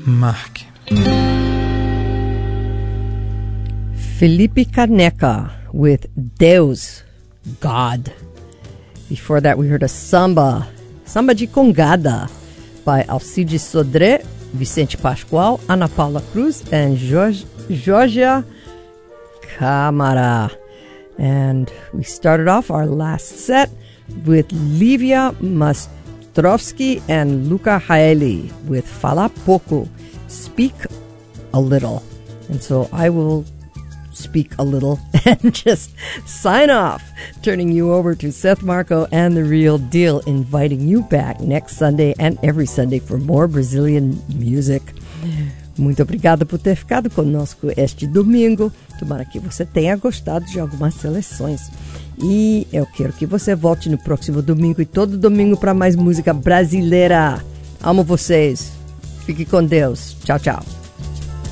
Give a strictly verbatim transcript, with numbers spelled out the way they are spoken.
Marque. Felipe Caneca with Deus, God. Before that, we heard a samba, Samba de Congada, by Alcides Sodré, Vicente Pascoal, Ana Paula Cruz, and Jorge, Georgia Camara. And we started off our last set with Livia Mastrovsky and Luca Haeli with Fala Pouco, Speak a Little. And so I will speak a little and just sign off, turning you over to Seth Marco and The Real Deal, inviting you back next Sunday and every Sunday for more Brazilian music. Muito obrigada por ter ficado conosco este domingo. Tomara que você tenha gostado de algumas seleções. E eu quero que você volte no próximo domingo e todo domingo para mais música brasileira. Amo vocês. Fique com Deus. Tchau, tchau.